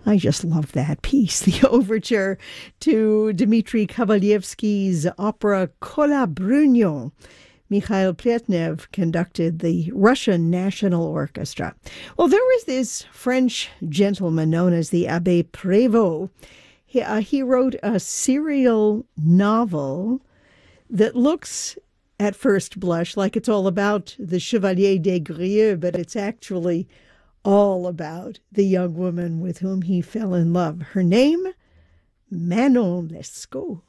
I just love that piece, the overture to Dmitri Kavalevsky's opera Kolabrunyo. Mikhail Pletnev conducted the Russian National Orchestra. Well, there was this French gentleman known as the Abbé Prévost. He wrote a serial novel that looks at first blush like it's all about the Chevalier des Grieux, but it's actually all about the young woman with whom he fell in love. Her name, Manon Lescaut.